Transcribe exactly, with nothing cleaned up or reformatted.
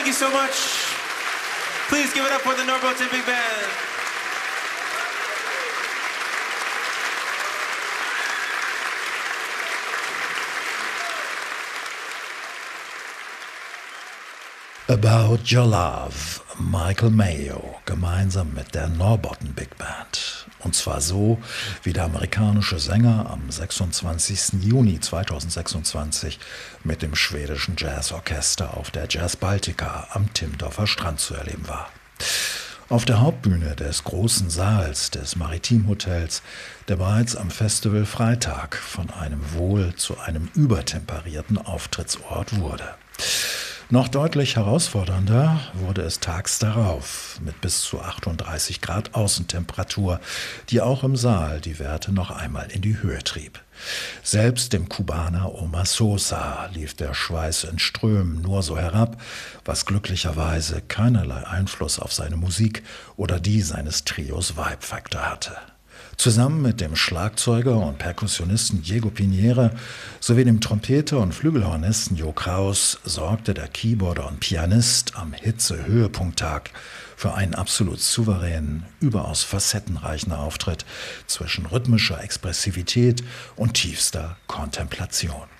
you so much. Please give it up for the Norrbotten Big Band. About Your Love, Michael Mayo, gemeinsam mit der Norrbotten Big Band. Und zwar so, wie der amerikanische Sänger am sechsundzwanzigsten Juni zweitausendsechsundzwanzig mit dem schwedischen Jazzorchester auf der Jazz Baltica am Timmendorfer Strand zu erleben war. Auf der Hauptbühne des großen Saals des Maritim Hotels, der bereits am Festival Freitag von einem wohl zu einem übertemperierten Auftrittsort wurde. Noch deutlich herausfordernder wurde es tags darauf, mit bis zu achtunddreißig Grad Außentemperatur, die auch im Saal die Werte noch einmal in die Höhe trieb. Selbst dem Kubaner Omar Sosa lief der Schweiß in Strömen nur so herab, was glücklicherweise keinerlei Einfluss auf seine Musik oder die seines Trios Vibe Factor hatte. Zusammen mit dem Schlagzeuger und Perkussionisten Diego Piñera sowie dem Trompeter und Flügelhornisten Jo Kraus sorgte der Keyboarder und Pianist am Hitze-Höhepunkttag für einen absolut souveränen, überaus facettenreichen Auftritt zwischen rhythmischer Expressivität und tiefster Kontemplation.